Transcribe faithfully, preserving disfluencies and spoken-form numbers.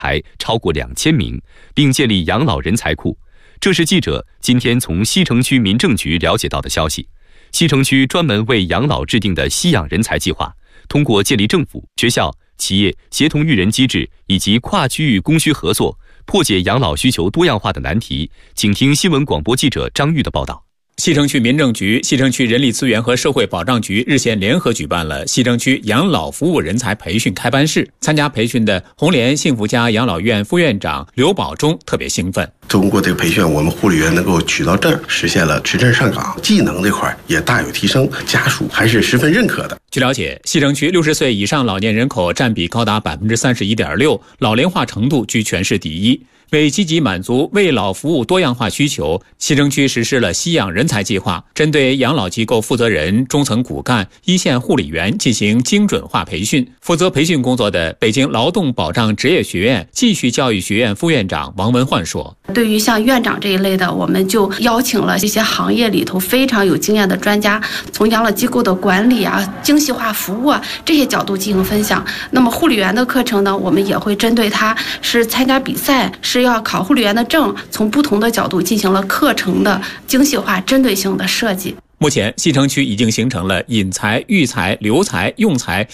才超过两千名，并建立养老人才库。这是记者今天从西城区民政局了解到的消息。西城区专门为养老制定的吸养人才计划，通过建立政府、学校、企业协同育人机制以及跨区域供需合作，破解养老需求多样化的难题。请听新闻广播记者张玉的报道。 西城区民政局、西城区人力资源和社会保障局日前联合举办了西城区养老服务人才培训开班式。参加培训的红莲幸福家养老院副院长刘宝忠特别兴奋。 通过这个培训，我们护理员能够取到证，实现了持证上岗，技能这块也大有提升，家属还是十分认可的。 据了解，西城区六十岁以上老年人口占比高达百分之三十一点六，老龄化程度居全市第一。为积极满足为老服务多样化需求，西城区实施了吸养人才计划，针对养老机构负责人、中层骨干、一线护理员进行精准化培训。负责培训工作的北京劳动保障职业学院继续教育学院副院长王文焕说：“ 对于像院长这一类的，我们就邀请了这些行业里头非常有经验的专家，从养老机构的管理啊、精细化服务啊这些角度进行分享。那么护理员的课程呢，我们也会针对他是参加比赛，是要考护理员的证，从不同的角度进行了课程的精细化、针对性的设计。” 目前，西城区已经形成了引才、育才、留才、用才